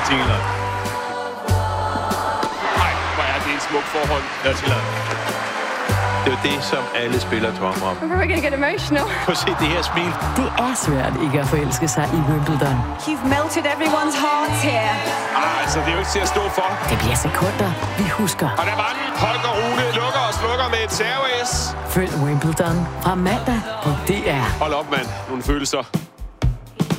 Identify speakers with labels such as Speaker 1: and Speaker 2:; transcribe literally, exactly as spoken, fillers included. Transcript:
Speaker 1: Attila.
Speaker 2: Nej, hvor er det en smuk forhold.
Speaker 1: Attila. Det er jo det, som alle spillere drømmer om.
Speaker 3: I'm gonna get emotional.
Speaker 1: Prøv at se det her smil.
Speaker 4: Det er svært ikke at forelske sig i Wimbledon.
Speaker 3: You've melted everyone's hearts here.
Speaker 2: Ah, altså, det er jo ikke til at stå for.
Speaker 4: Det bliver sekunder, vi husker.
Speaker 2: Og der var den. Holger Rune lukker og slukker med et serve-S.
Speaker 4: Følg Wimbledon fra mandag på D R.
Speaker 2: Hold op, mand. Nogle følelser.